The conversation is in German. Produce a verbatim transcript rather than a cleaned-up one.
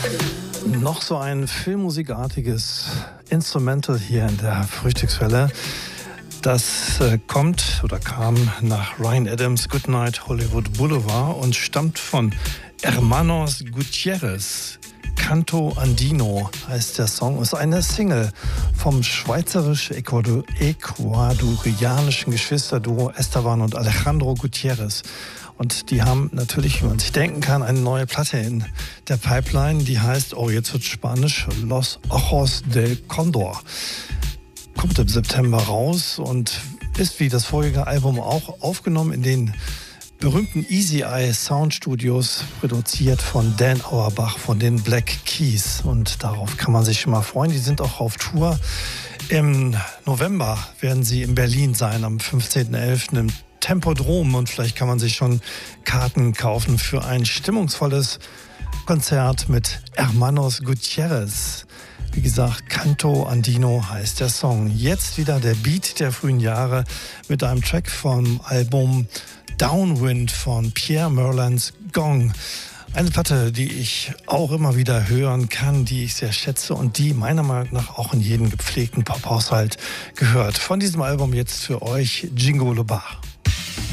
Noch so ein filmmusikartiges Instrumental hier in der Frühstückswelle. Das äh, kommt oder kam nach Ryan Adams' Goodnight Hollywood Boulevard und stammt von Hermanos Gutierrez. Canto Andino heißt der Song, ist eine Single vom schweizerisch-ecuadorianischen Geschwisterduo Esteban und Alejandro Gutierrez. Und die haben natürlich, wie man sich denken kann, eine neue Platte in der Pipeline, die heißt, oh jetzt wird Spanisch, Los Ojos del Condor. Kommt im September raus und ist wie das vorige Album auch aufgenommen in den berühmten Easy Eye Sound Studios, produziert von Dan Auerbach von den Black Keys. Und darauf kann man sich schon mal freuen. Die sind auch auf Tour. Im November werden sie in Berlin sein, am fünfzehnten elften im Tempodrom. Und vielleicht kann man sich schon Karten kaufen für ein stimmungsvolles Konzert mit Hermanos Gutierrez. Wie gesagt, Canto Andino heißt der Song. Jetzt wieder der Beat der frühen Jahre mit einem Track vom Album Downwind von Pierre Merlins Gong. Eine Platte, die ich auch immer wieder hören kann, die ich sehr schätze und die meiner Meinung nach auch in jeden gepflegten Pop-Haushalt gehört. Von diesem Album jetzt für euch Jingo Le Bar.